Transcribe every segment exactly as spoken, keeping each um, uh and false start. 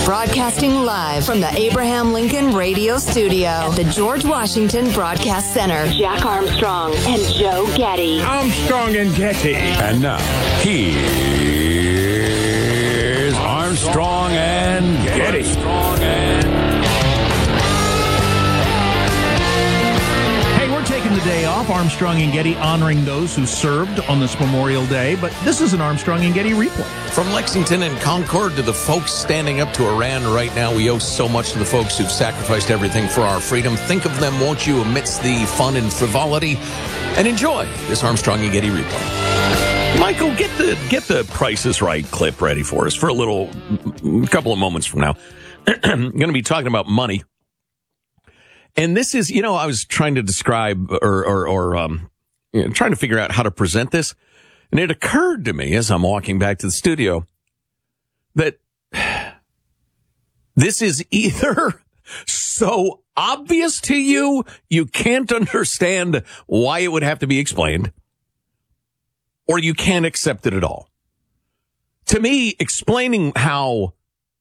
Broadcasting live from the Abraham Lincoln Radio Studio at the George Washington Broadcast Center. Jack Armstrong and Joe Getty. Armstrong and Getty. And now, here's Armstrong and Getty. Armstrong and Taking the day off, Armstrong and Getty honoring those who served on this Memorial Day, but this is an Armstrong and Getty replay. From Lexington and Concord to the folks standing up to Iran right now, we owe so much to the folks who've sacrificed everything for our freedom. Think of them, won't you, amidst the fun and frivolity, and enjoy this Armstrong and Getty replay. Michael, get the get the Price is Right clip ready for us for a little, a couple of moments from now. I'm going to be talking about money. And this is, you know, I was trying to describe or, or, or um, you know, trying to figure out how to present this. And it occurred to me as I'm walking back to the studio that this is either so obvious to you, you can't understand why it would have to be explained, or you can't accept it at all. To me, explaining how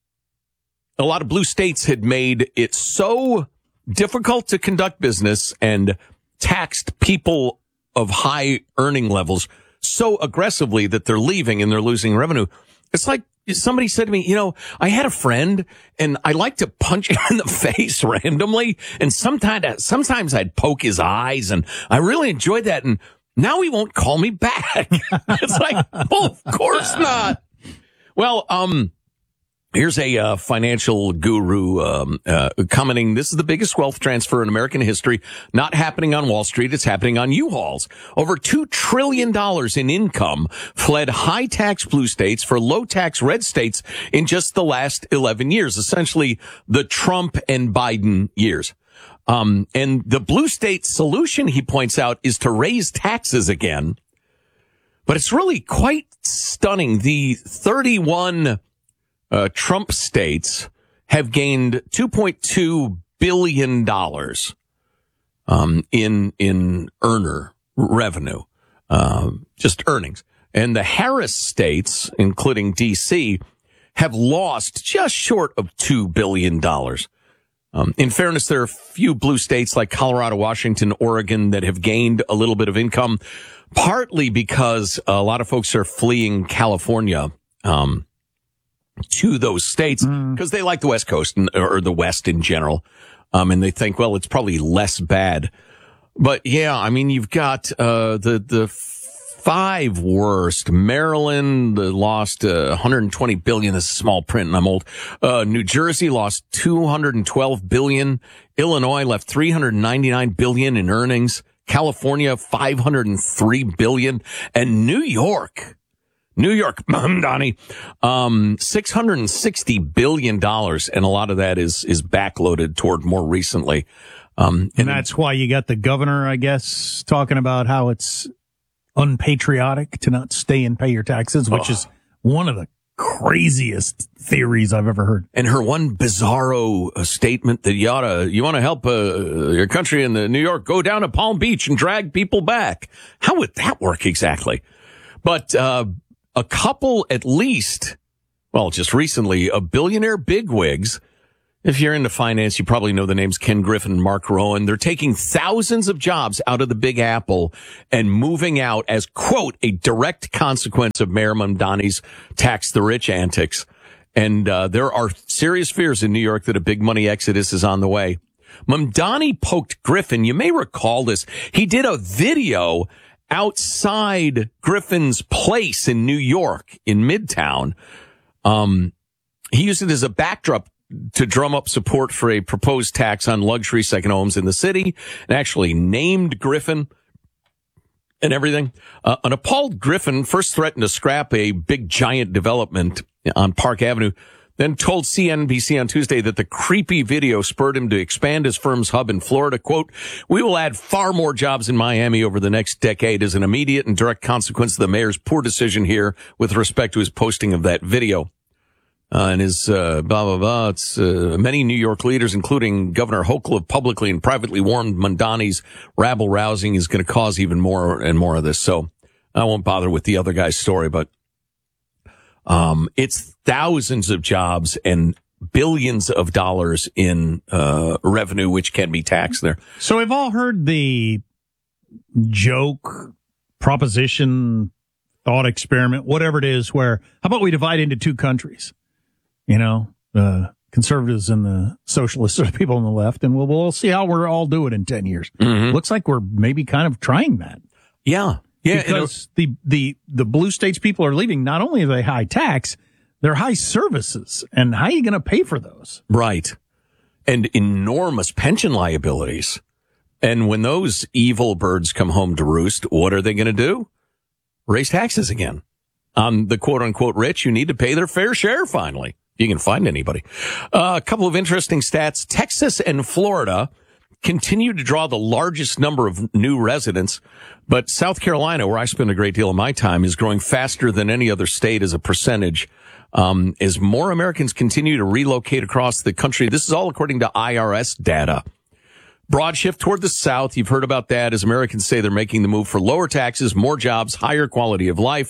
a lot of blue states had made it so difficult to conduct business and taxed people of high earning levels so aggressively that they're leaving and they're losing revenue. It's like somebody said to me, you know, I had a friend and I like to punch him in the face randomly. And sometimes, sometimes I'd poke his eyes and I really enjoyed that. And now he won't call me back. It's like, well, of course not. Well, um, Here's a uh, financial guru um, uh, commenting, this is the biggest wealth transfer in American history, not happening on Wall Street, it's happening on U-Hauls. Over two trillion dollars in income fled high-tax blue states for low-tax red states in just the last eleven years, essentially the Trump and Biden years. Um, and the blue state solution, he points out, is to raise taxes again. But it's really quite stunning. The thirty-one Uh, Trump states have gained two point two billion dollars um, in in earner revenue, um, just earnings. And the Harris states, including D C, have lost just short of two billion dollars. Um, in fairness, there are a few blue states like Colorado, Washington, Oregon that have gained a little bit of income, partly because a lot of folks are fleeing California um to those states because mm. they like the West Coast and, or the West in general. Um, and they think, well, it's probably less bad. But yeah, I mean, you've got, uh, the, the five worst. Maryland lost, uh, one hundred twenty billion. This is small print and I'm old. Uh, New Jersey lost two hundred twelve billion. Illinois left three hundred ninety-nine billion in earnings. California, five hundred three billion. And New York, New York, Donnie, um, six hundred sixty billion dollars, and a lot of that is, is backloaded toward more recently. Um, and, and that's why you got the governor, I guess, talking about how it's unpatriotic to not stay and pay your taxes, which oh. is one of the craziest theories I've ever heard. And her one bizarro uh, statement that you oughta, you want to help uh, your country in the New York, go down to Palm Beach and drag people back. How would that work exactly? But, uh, a couple, at least, well, just recently, a billionaire bigwigs. If you're into finance, you probably know the names Ken Griffin and Mark Rowan. They're taking thousands of jobs out of the Big Apple and moving out as, quote, a direct consequence of Mayor Mamdani's tax the rich antics. And uh, there are serious fears in New York that a big money exodus is on the way. Mamdani poked Griffin. You may recall this. He did a video outside Griffin's place in New York, in Midtown. Um, he used it as a backdrop to drum up support for a proposed tax on luxury second homes in the city, and actually named Griffin and everything. Uh, an appalled Griffin first threatened to scrap a big giant development on Park Avenue, then told C N B C on Tuesday that the creepy video spurred him to expand his firm's hub in Florida. Quote, we will add far more jobs in Miami over the next decade as an immediate and direct consequence of the mayor's poor decision here with respect to his posting of that video. Uh, and his, uh, blah, blah, blah. It's, uh, many New York leaders, including Governor Hochul, have publicly and privately warned Mamdani's rabble rousing is going to cause even more and more of this. So I won't bother with the other guy's story, but Um, it's thousands of jobs and billions of dollars in uh, revenue, which can be taxed there. So we've all heard the joke, proposition, thought experiment, whatever it is, where how about we divide into two countries? You know, the conservatives and the socialists are the people on the left, and we'll, we'll see how we're all doing in ten years. Mm-hmm. Looks like we're maybe kind of trying that. Yeah. Yeah. Because the, the, the blue states people are leaving, not only are they high tax, they're high services. And how are you going to pay for those? Right. And enormous pension liabilities. And when those evil birds come home to roost, what are they going to do? Raise taxes again. On the quote unquote rich, you need to pay their fair share finally. You can find anybody. Uh, a couple of interesting stats. Texas and Florida continue to draw the largest number of new residents, but South Carolina, where I spend a great deal of my time, is growing faster than any other state as a percentage. Um, as more Americans continue to relocate across the country. This is all according to I R S data. Broad shift toward the South. You've heard about that as Americans say they're making the move for lower taxes, more jobs, higher quality of life.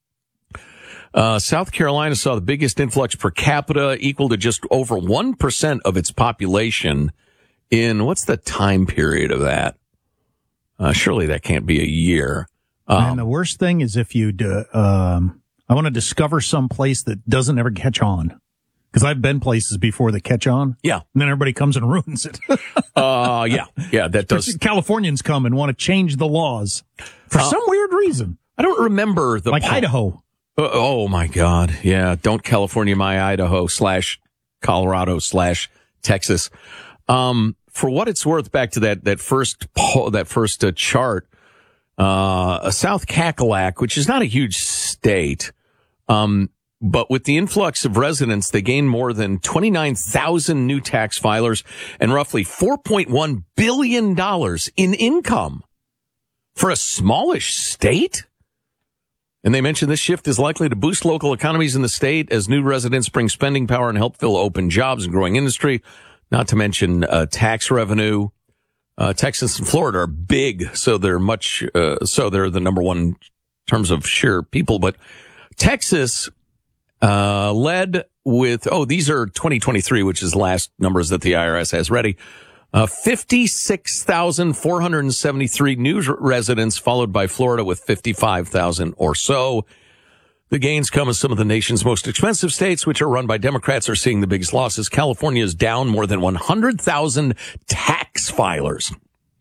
Uh, South Carolina saw the biggest influx per capita, equal to just over one percent of its population in, what's the time period of that? Uh, surely that can't be a year. Um, and the worst thing is if you do, um, I want to discover some place that doesn't ever catch on. Because I've been places before that catch on. Yeah. And then everybody comes and ruins it. uh, yeah. Yeah, that does. Californians come and want to change the laws for uh, some weird reason. I don't remember the. Like po- Idaho. Uh, oh, my God. Yeah. Don't California my Idaho slash Colorado slash Texas. Um, for what it's worth, back to that, that first, po- that first uh, chart, uh, South Cackalack, which is not a huge state, um, but with the influx of residents, they gained more than twenty-nine thousand new tax filers and roughly four point one billion dollars in income for a smallish state. And they mentioned this shift is likely to boost local economies in the state as new residents bring spending power and help fill open jobs and growing industry, not to mention uh, tax revenue. Uh, Texas and Florida are big, so they're much, uh, so they're the number one in terms of sheer people. But Texas uh, led with, oh, these are twenty twenty-three, which is the last numbers that the I R S has ready. Uh, fifty-six thousand four hundred seventy-three new residents, followed by Florida with fifty-five thousand or so. The gains come as some of the nation's most expensive states, which are run by Democrats, are seeing the biggest losses. California is down more than one hundred thousand tax filers.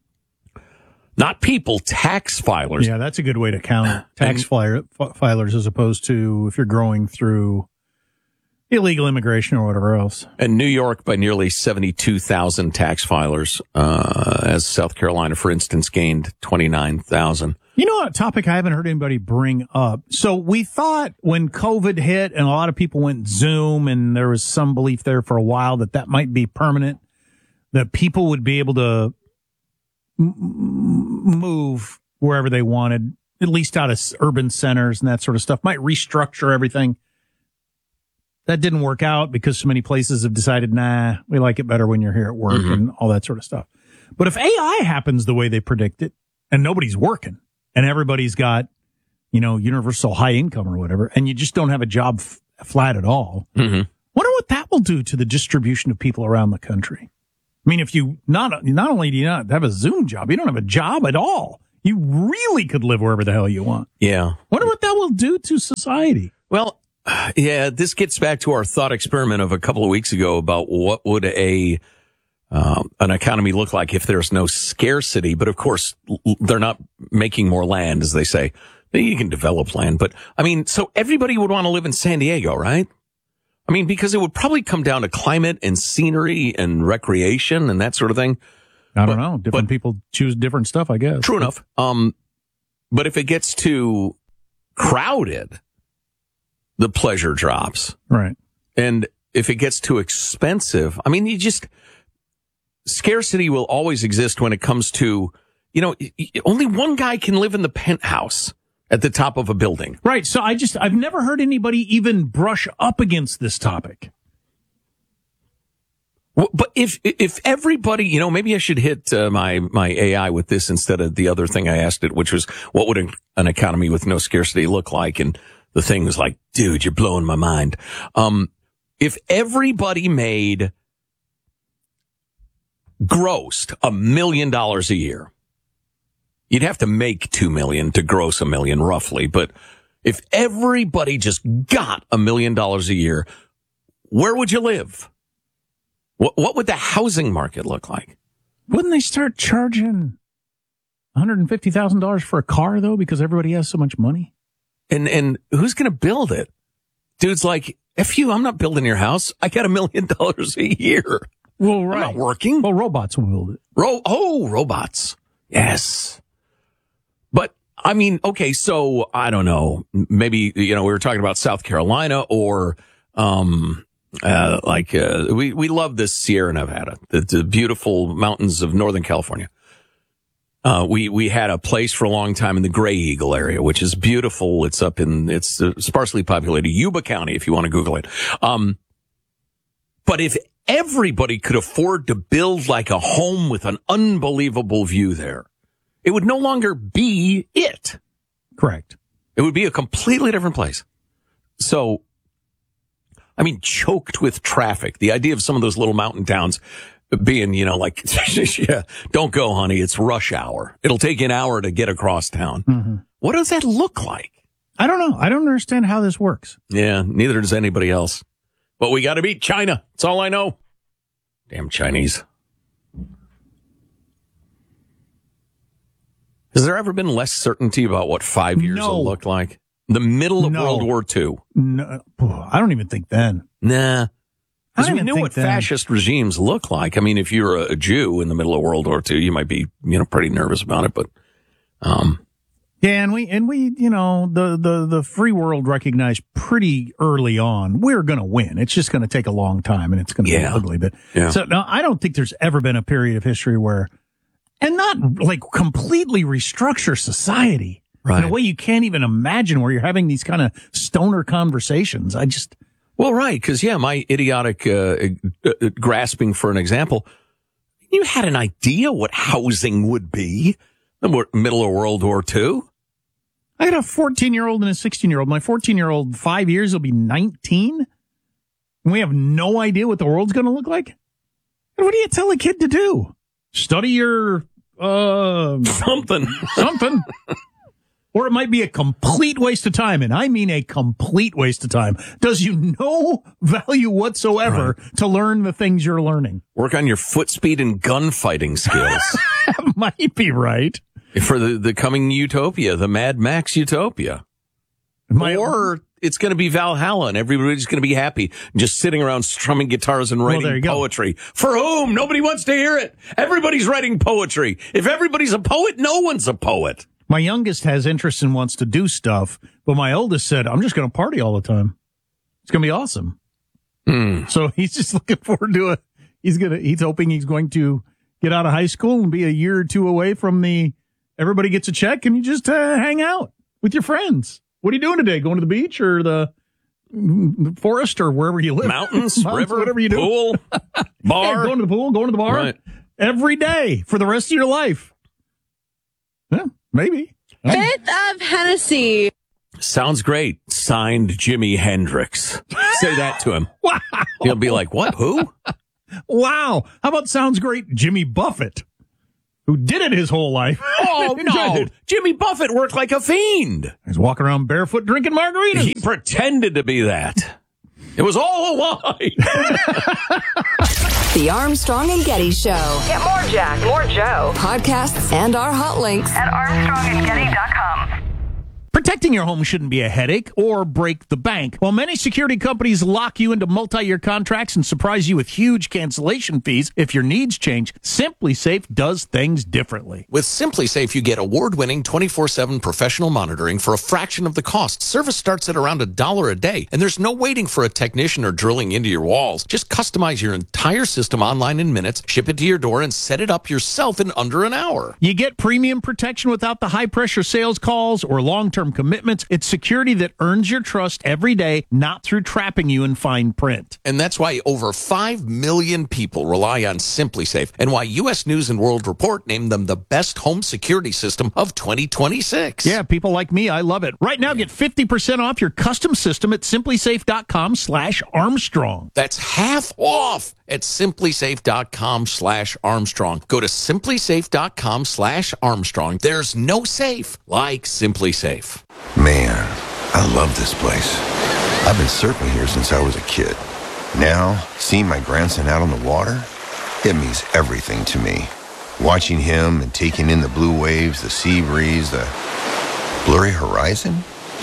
Not people, tax filers. Yeah, that's a good way to count tax file, filers as opposed to if you're growing through illegal immigration or whatever else. And New York by nearly seventy-two thousand tax filers, uh, as South Carolina, for instance, gained twenty-nine thousand. You know, a topic I haven't heard anybody bring up. So we thought when COVID hit and a lot of people went Zoom and there was some belief there for a while that that might be permanent, that people would be able to m- move wherever they wanted, at least out of urban centers and that sort of stuff, might restructure everything. That didn't work out because so many places have decided, nah, we like it better when you're here at work mm-hmm. and all that sort of stuff. But if A I happens the way they predict it and nobody's working and everybody's got, you know, universal high income or whatever, and you just don't have a job f- flat at all, mm-hmm. wonder what that will do to the distribution of people around the country. I mean, if you not, not only do you not have a Zoom job, you don't have a job at all. You really could live wherever the hell you want. Yeah. Wonder what that will do to society. Well, yeah, this gets back to our thought experiment of a couple of weeks ago about what would a uh, an economy look like if there's no scarcity. But of course, they're not making more land, as they say. You can develop land, but I mean, so everybody would want to live in San Diego, right? I mean, because it would probably come down to climate and scenery and recreation and that sort of thing. I don't but, know. Different but, people choose different stuff, I guess. True enough. Um, but if it gets too crowded, the pleasure drops. Right. And if it gets too expensive, I mean, you just, scarcity will always exist when it comes to, you know, only one guy can live in the penthouse at the top of a building. Right. So I just, I've never heard anybody even brush up against this topic. Well, but if, if everybody, you know, maybe I should hit uh, my, my A I with this instead of the other thing I asked it, which was, what would an, an economy with no scarcity look like? And the thing was like, dude, you're blowing my mind. Um, if everybody made grossed a million dollars a year, you'd have to make two million to gross a million roughly. But if everybody just got a million dollars a year, where would you live? What, what would the housing market look like? Wouldn't they start charging one hundred fifty thousand dollars for a car, though, because everybody has so much money? And and who's going to build it? Dude's like, F you, I'm not building your house. I got a million dollars a year. Well, right. I'm not working. Well, robots will build it. Ro- oh, robots. Yes. But, I mean, okay, so, I don't know. Maybe, you know, we were talking about South Carolina or, um, uh, like, uh, we, we love this Sierra Nevada, the, the beautiful mountains of Northern California. Uh, we, we had a place for a long time in the Gray Eagle area, which is beautiful. It's up in, it's uh, sparsely populated Yuba County, if you want to Google it. Um, but if everybody could afford to build like a home with an unbelievable view there, it would no longer be it. Correct. It would be a completely different place. So, I mean, choked with traffic. The idea of some of those little mountain towns being, you know, like, yeah, don't go, honey. It's rush hour. It'll take you an hour to get across town. Mm-hmm. What does that look like? I don't know. I don't understand how this works. Yeah, neither does anybody else. But we got to beat China. That's all I know. Damn Chinese. Has there ever been less certainty about what five years No. will look like? The middle of No. World War Two. No, I don't even think then. Nah. I Because don't we even knew think what then. fascist regimes look like. I mean, if you're a Jew in the middle of World War Two, you might be, you know, pretty nervous about it. But, um, Yeah, and we, and we, you know, the, the, the free world recognized pretty early on, we're going to win. It's just going to take a long time and it's going to Yeah. be ugly. But Yeah. so no, I don't think there's ever been a period of history where, and not like completely restructure society in Right. a way you can't even imagine, where you're having these kind of stoner conversations. I just, well, right. Because, yeah, my idiotic uh, uh, grasping for an example, you had an idea what housing would be in the middle of World War Two. I got a fourteen year old and a sixteen year old. My fourteen year old, five years, will be nineteen. And we have no idea what the world's going to look like. And what do you tell a kid to do? Study your, uh, Something. something. Or it might be a complete waste of time. And I mean a complete waste of time. Does you no value whatsoever Right. to learn the things you're learning. Work on your foot speed and gunfighting skills That might be right. for the, the coming utopia, the Mad Max utopia. My, Or it's going to be Valhalla and everybody's going to be happy just sitting around strumming guitars and there writing you go. poetry. For whom? Nobody wants to hear it. Everybody's writing poetry. If everybody's a poet, no one's a poet. my youngest has interest and wants to do stuff, but my oldest said, I'm just going to party all the time. It's going to be awesome. Hmm. So he's just looking forward to it. He's going to, he's hoping he's going to get out of high school and be a year or two away from the, everybody gets a check and you just uh, hang out with your friends. What are you doing today? Going to the beach or the, the forest or wherever you live? Mountains, river, whatever you do. pool, Yeah, bar. going to the pool, going to the bar Right. every day for the rest of your life. Yeah, maybe. Fifth of Hennessy. Sounds great. Signed Jimi Hendrix. Say that to him. Wow. He'll be like, what? Who? Wow. How about sounds great, Jimmy Buffett, who did it his whole life? Oh, He no. did. Jimmy Buffett worked like a fiend. He's walking around barefoot drinking margaritas. He pretended to be that. It was all a lie. The Armstrong and Getty Show. Get more Jack, more Joe Podcasts and our hot links. at armstrong and getty dot com. Protecting your home shouldn't be a headache or break the bank. While many security companies lock you into multi-year contracts and surprise you with huge cancellation fees if your needs change, SimpliSafe does things differently. With SimpliSafe, you get award-winning twenty-four seven professional monitoring for a fraction of the cost. Service starts at around a dollar a day, and there's no waiting for a technician or drilling into your walls. Just customize your entire system online in minutes, ship it to your door, and set it up yourself in under an hour. You get premium protection without the high-pressure sales calls or long-term long-term commitments. It's security that earns your trust every day, not through trapping you in fine print. And that's why over five million people rely on SimpliSafe, and why U S News and World Report named them the best home security system of twenty twenty-six. Yeah, people like me, I love it. Right now, get fifty percent off your custom system at simplysafe.com slash Armstrong. That's half off at simplysafe.com slash Armstrong. Go to simplysafe.com slash Armstrong. There's no safe like SimpliSafe. Man, I love this place. I've been surfing here since I was a kid. Now, seeing my grandson out on the water, it means everything to me. Watching him and taking in the blue waves, the sea breeze, the blurry horizon.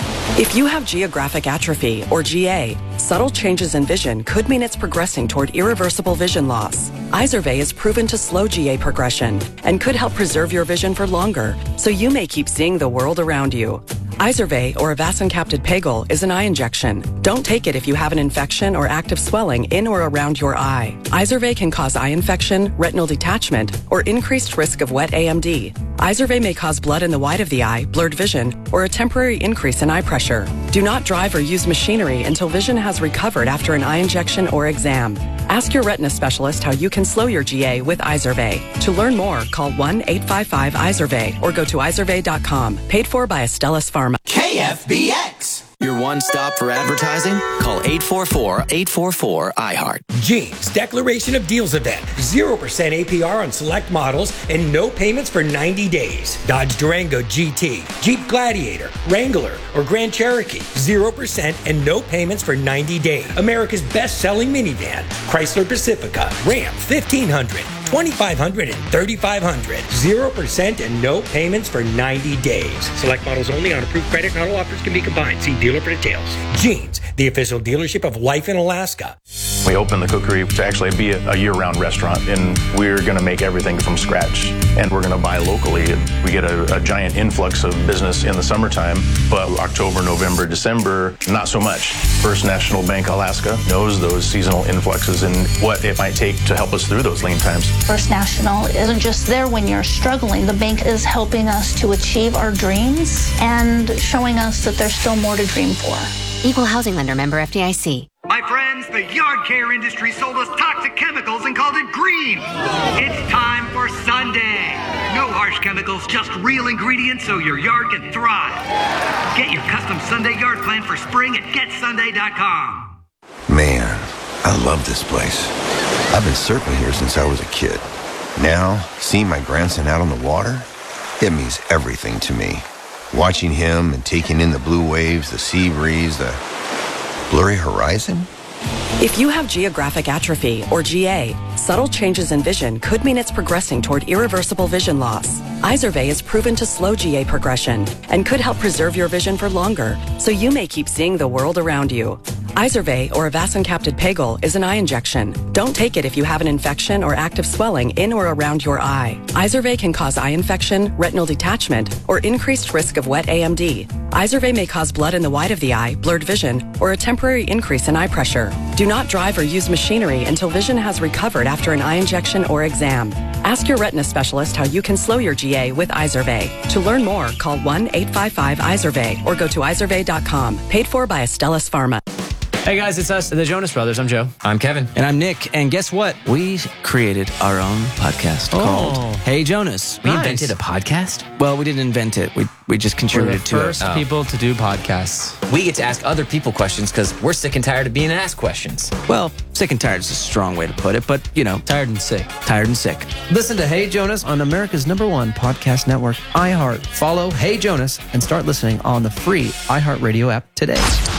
If you have geographic atrophy, or G A, subtle changes in vision could mean it's progressing toward irreversible vision loss. Izervay is proven to slow G A progression and could help preserve your vision for longer, so you may keep seeing the world around you. Izervay, or avacincaptad pegol, is an eye injection. Don't take it if you have an infection or active swelling in or around your eye. Izervay can cause eye infection, retinal detachment, or increased risk of wet A M D. Izervay may cause blood in the white of the eye, blurred vision, or a temporary increase in eye pressure. Do not drive or use machinery until vision has recovered after an eye injection or exam. Ask your retina specialist how you can slow your G A with Izervay. To learn more, call one eight five five Izervay or go to izervay dot com. Paid for by Astellas Pharma. K F B X. Your one stop for advertising? Call eight four four, eight four four, I heart. Jeans Declaration of Deals event. zero percent A P R on select models and no payments for ninety days. Dodge Durango G T, Jeep Gladiator, Wrangler, or Grand Cherokee. zero percent and no payments for ninety days. America's best-selling minivan. Chrysler Pacifica, Ram fifteen hundred, twenty-five hundred, and thirty-five hundred. zero percent and no payments for ninety days. Select models only on approved credit. Not all offers can be combined. See dealer for details. Jeans, the official dealership of Life in Alaska. We opened the cookery to actually be a year-round restaurant, and we're going to make everything from scratch. And we're going to buy locally. We get a, a giant influx of business in the summertime, but October, November, December, not so much. First National Bank Alaska knows those seasonal influxes and what it might take to help us through those lean times. First National isn't just there when you're struggling. The bank is helping us to achieve our dreams and showing us that there's still more to dream for. Equal housing lender, member F D I C. My friends, the yard care industry sold us toxic chemicals and called it green. It's time for Sunday. No harsh chemicals, just real ingredients so your yard can thrive. Get your custom Sunday yard plan for spring at get sunday dot com. Man, I love this place. I've been surfing here since I was a kid. Now, seeing my grandson out on the water, it means everything to me. Watching him and taking in the blue waves, the sea breeze, the blurry horizon. If you have geographic atrophy, or G A, subtle changes in vision could mean it's progressing toward irreversible vision loss. Izervay is proven to slow G A progression and could help preserve your vision for longer, so you may keep seeing the world around you. Izervay, or avacincaptad pegol, is an eye injection. Don't take it if you have an infection or active swelling in or around your eye. Izervay can cause eye infection, retinal detachment, or increased risk of wet A M D. Izervay may cause blood in the white of the eye, blurred vision, or a temporary increase in eye pressure. Do not drive or use machinery until vision has recovered after an eye injection or exam. Ask your retina specialist how you can slow your G A with Izervay. To learn more, call one eight five five Izervay or go to izervay dot com. Paid for by Astellas Pharma. Hey guys, it's us, the Jonas Brothers. I'm Joe. I'm Kevin. And I'm Nick. And guess what? We created our own podcast oh. called Hey Jonas. We nice. invented a podcast? Well, we didn't invent it. We we just contributed to it. We're the first oh. people to do podcasts. We get to ask other people questions because we're sick and tired of being asked questions. Well, sick and tired is a strong way to put it, but, you know. Tired and sick. Tired and sick. Listen to Hey Jonas on America's number one podcast network, iHeart. Follow Hey Jonas and start listening on the free iHeartRadio app today.